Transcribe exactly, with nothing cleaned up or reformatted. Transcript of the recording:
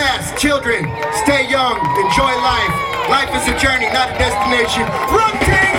fast, children, stay young, enjoy life. Life is a journey, not a destination. Run team!